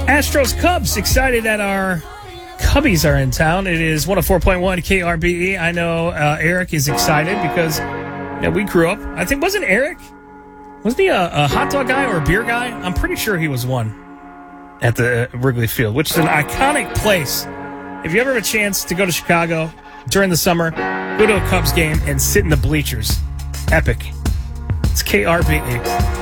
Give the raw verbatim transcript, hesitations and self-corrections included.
Astros Cubs, excited that our Cubbies are in town. It is one oh four point one K R B E. I know uh, Eric is excited because you know, we grew up. I think, wasn't Eric? Wasn't he a, a hot dog guy or a beer guy? I'm pretty sure he was one at the Wrigley Field, which is an iconic place. If you ever have a chance to go to Chicago during the summer, go to a Cubs game and sit in the bleachers. Epic. It's K R B E.